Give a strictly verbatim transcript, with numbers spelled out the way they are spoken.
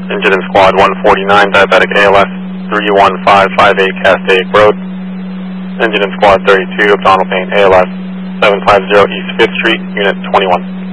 Engine Squad one forty-nine, diabetic A L S, three one five five eight Castaic Road. Engine Squad thirty-two, abdominal pain A L S, seven five zero East fifth Street, Unit twenty-one.